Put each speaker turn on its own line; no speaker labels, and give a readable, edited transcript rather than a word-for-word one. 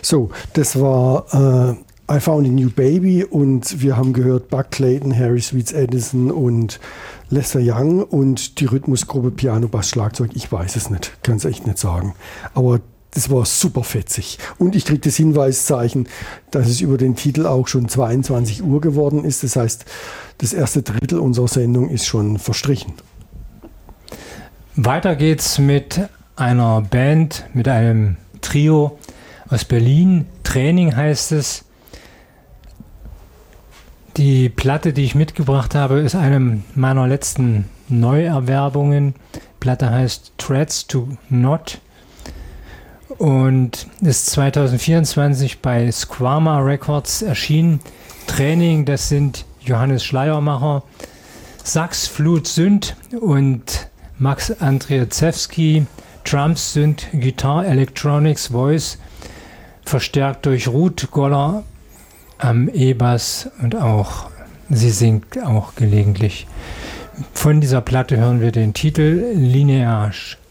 So, das war I Found a New Baby und wir haben gehört Buck Clayton, Harry Sweets Edison und Lester Young und die Rhythmusgruppe Piano, Bass, Schlagzeug. Ich weiß es nicht, kann es echt nicht sagen. Aber das war super fetzig. Und ich kriege das Hinweiszeichen, dass es über den Titel auch schon 22 Uhr geworden ist. Das heißt, das erste Drittel unserer Sendung ist schon verstrichen.
Weiter geht's mit einer Band, mit einem Trio aus Berlin. Training heißt es. Die Platte, die ich mitgebracht habe, ist eine meiner letzten Neuerwerbungen. Die Platte heißt Threads to Knot und ist 2024 bei Squama Records erschienen. Training, das sind Johannes Schleiermacher, Sax, Flut, Synth und Max Andrzejewski. Drums, Synth, Guitar, Electronics, Voice, verstärkt durch Ruth Goller am E-Bass und auch, sie singt auch gelegentlich. Von dieser Platte hören wir den Titel Lineage.